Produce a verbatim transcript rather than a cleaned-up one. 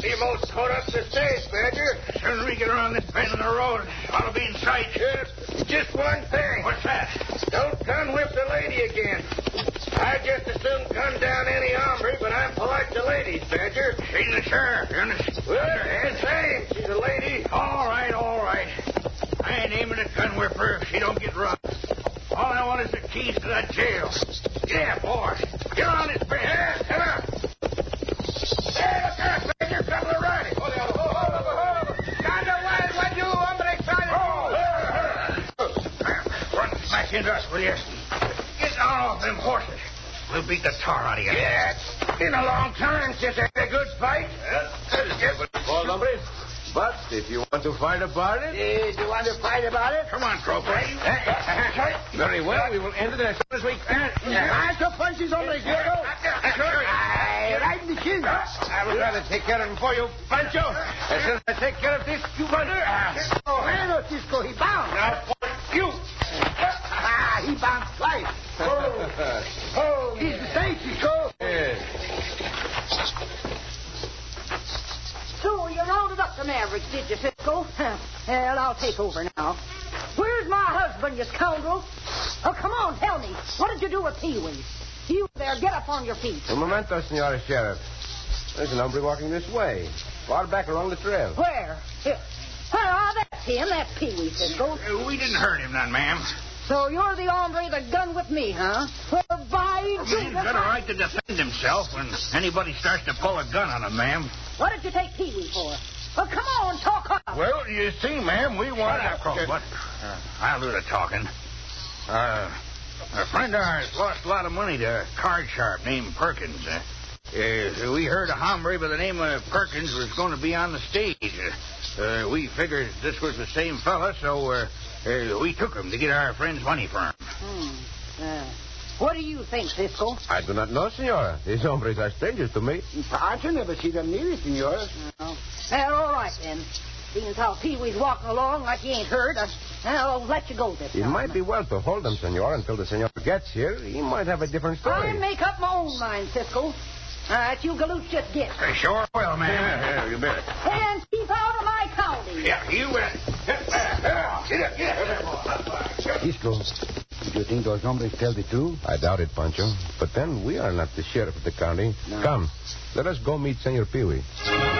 Be most caught up to stage, Badger. As soon as we get around this bend in the road, I'll be in sight. Just, just one thing. What's that? Don't gun whip the lady again. I just as soon gun down any hombre, but I'm polite to ladies, Badger. She's the sheriff, you understand? Well, it's the same. She's a lady. All right, all right. I ain't aiming at gun whipper if she don't get rough. All I want is the keys to that jail. Yeah, boy. Get on this bed. Yeah, come on. Hey, look out, Badger. Couple of riders. Hold on, hold on, hold on. Stand away when you hombre try to... Oh, run smack into us, will you? Get down off them horses. We'll beat the tar out of you. Yeah, it's been a long time since I had a good fight. Well, hombre, but if you want to fight about it... Uh, do you want to fight about it? Come on, Croker. Very well, we will end it as soon as we can. Hands up, punches, hombre. Right in the chin. I would rather take care of him for you, Pancho. As soon as I take care of this, you mother. Bueno, Cisco, he bounced. Now, for you. Ah, he bounced twice. Oh, oh, he's the same, Cisco. Yes. So you rounded up the Mavericks, did you, Cisco? Well, I'll take over now. Where's my husband, you scoundrel? Oh, come on, tell me. What did you do with Pee-wee? You there, get up on your feet. Un momento, Senora Sheriff. There's an hombre walking this way. Far back along the trail. Where? Here. Ah, that's him. That's Pee-wee, Cisco. Uh, we didn't hurt him none, ma'am. So you're the hombre that gun with me, huh? Well, by He's got a right to defend himself when anybody starts to pull a gun on him, ma'am. What did you take Pee-wee for? Well, come on, talk up. Well, you see, ma'am, we want to... Crow, what? Uh, I'll do the talking. Uh, a friend of ours lost a lot of money to a card sharp named Perkins. Uh, uh, we heard a hombre by the name of Perkins was going to be on the stage. Uh, uh, we figured this was the same fella, so uh, uh, we took him to get our friend's money for him. Hmm. Uh, what do you think, Cisco? I do not know, Senora. These hombres are strangers to me. Pancho never see them neither, senor. Oh. Well, all right, then. Seeing as how Pee-wee's walking along like he ain't hurt, I, I'll let you go this It time. might be well to hold him, Senor, until the Senor gets here. He might have a different story. I make up my own mind, Cisco. All right, you galoot just get. Uh, sure will, ma'am. Yeah, you bet. And keep out of my county. Yeah, you bet. Get up, get up. Cisco, do you think those hombres tell the truth? I doubt it, Pancho. But then we are not the sheriff of the county. No. Come, let us go meet Senor Pee-wee.